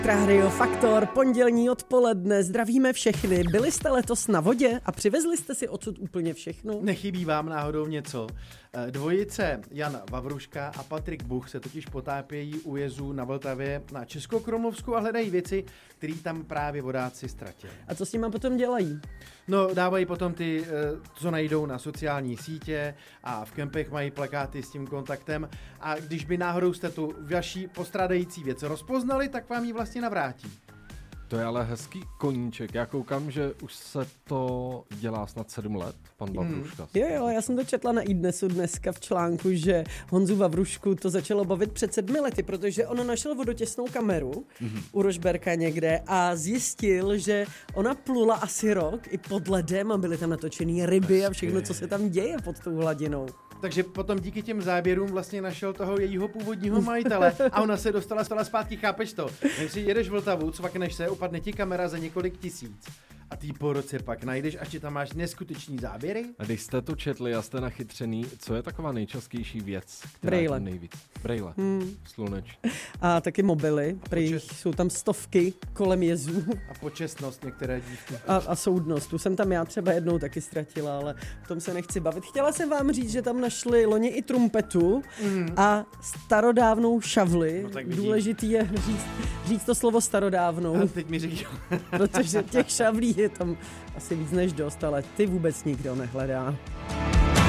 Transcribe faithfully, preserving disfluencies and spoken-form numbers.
Radio Faktor, pondělní odpoledne, zdravíme všechny. Byli jste letos na vodě a přivezli jste si odsud úplně všechno? Nechybí vám náhodou něco? Dvojice Jan Vavruška a Patrik Buch se totiž potápějí u jezů na Vltavě na Českokrumlovsku a hledají věci, které tam právě vodáci ztratili. A co s nimi potom dělají? No, dávají potom ty, co najdou na sociální sítě a v kempech mají plakáty s tím kontaktem a když by náhodou jste tu vaší postrádající věc rozpoznali, tak vám ji vlastně navrátí. To je ale hezký koníček. Já koukám, že už se to dělá snad sedm let, pan Vavruška. Hmm. Jo, jo, já jsem to četla na iDnesu dneska v článku, že Honzu Vavrušku to začalo bavit před sedmi lety, protože on našel vodotěsnou kameru mm-hmm. u Rožberka někde a zjistil, že ona plula asi rok i pod ledem a byly tam natočený ryby a všechno, co se tam děje pod tou hladinou. Takže potom díky těm záběrům vlastně našel toho jejího původního majitele a ona se dostala stala zpátky, chápeš to? Když si jedeš Vltavu, cvakneš se, upadne ti kamera za několik tisíc a ty po roce pak najdeš, až ti tam máš neskuteční záběry. A když jste to četli a jste nachytřený, co je taková nejčastější věc, která Brejle. je tam nejvíc? Brejle, hmm. sluneč. A taky mobily, prý počest... jsou tam stovky kolem jezů. A počestnost některé dívky. A, a soudnost, tu jsem tam já třeba jednou taky ztratila, ale o tom se nechci bavit. Chtěla jsem vám říct, že tam našli loni i trumpetu mm. a starodávnou šavli. No, důležitý je říct, říct to slovo starodávnou. A teď mi říkal. Protože těch šavlí je tam asi víc než dost, ale ty vůbec nikdo nehledá.